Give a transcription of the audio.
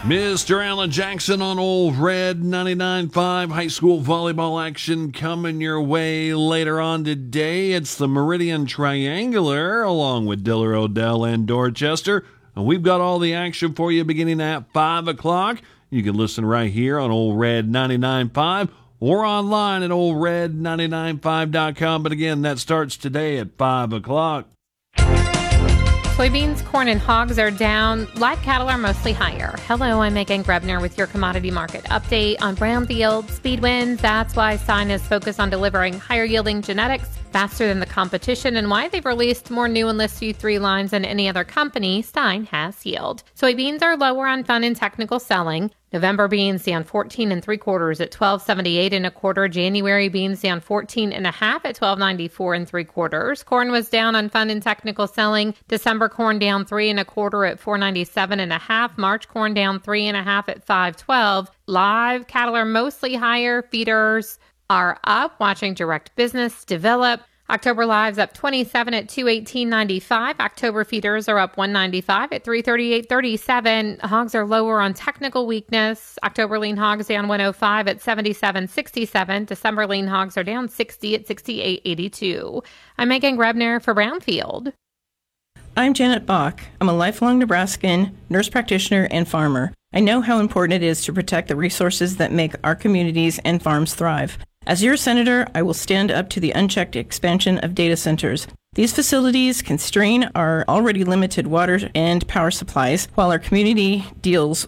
Mr. Alan Jackson on Old Red 99.5. High school volleyball action coming your way later on today. It's the Meridian Triangular along with Diller Odell and Dorchester. And we've got all the action for you beginning at 5 o'clock. You can listen right here on Old Red 99.5 or online at oldred995.com. But again, that starts today at 5 o'clock. Soybeans, corn, and hogs are down. Live cattle are mostly higher. Hello, I'm Megan Grebner with your commodity market update on brownfield speed wins. That's why Stein is focused on delivering higher yielding genetics faster than the competition and why they've released more new Enlist U3 lines than any other company. Stein has yield. Soybeans are lower on fun and technical selling. November beans down 14 3/4 at 12.78 1/4. January beans down 14 1/2 at 12.94 3/4. Corn was down on fun and technical selling. December corn down 3 1/4 at 4.97 1/2. March corn down 3 1/2 at 5.12. Live cattle are mostly higher. Feeders are up. Watching direct business develop. October lives up 27 at 218.95. October feeders are up 195 at 338.37. Hogs are lower on technical weakness. October lean hogs down 105 at 77.67. December lean hogs are down 60 at 68.82. I'm Megan Grebner for Brownfield. I'm Janet Bach. I'm a lifelong Nebraskan, nurse practitioner, and farmer. I know how important it is to protect the resources that make our communities and farms thrive. As your senator, I will stand up to the unchecked expansion of data centers. These facilities constrain our already limited water and power supplies while our community deals